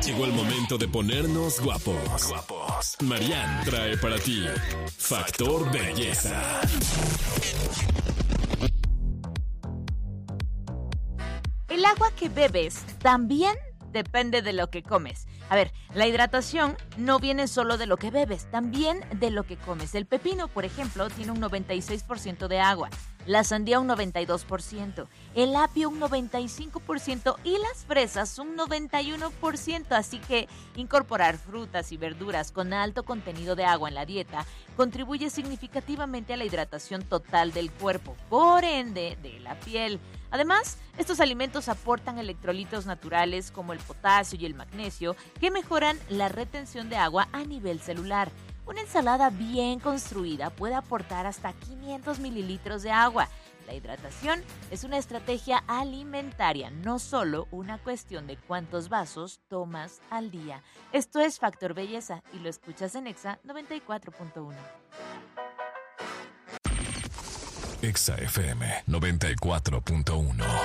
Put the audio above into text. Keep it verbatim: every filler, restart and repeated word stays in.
Llegó el momento de ponernos guapos. Guapos. Marianne trae para ti Factor Belleza. El agua que bebes también depende de lo que comes. A ver, la hidratación no viene solo de lo que bebes, también de lo que comes. El pepino, por ejemplo, tiene un noventa y seis por ciento de agua, la sandía un noventa y dos por ciento, el apio un noventa y cinco por ciento y las fresas un noventa y uno por ciento. Así que incorporar frutas y verduras con alto contenido de agua en la dieta contribuye significativamente a la hidratación total del cuerpo, por ende, de la piel. Además, estos alimentos aportan electrolitos naturales como el potasio y el magnesio que mejoran la retención de agua a nivel celular. Una ensalada bien construida puede aportar hasta quinientos mililitros de agua. La hidratación es una estrategia alimentaria, no solo una cuestión de cuántos vasos tomas al día. Esto es Factor Belleza y lo escuchas en Exa noventa y cuatro punto uno. Exa F M noventa y cuatro punto uno.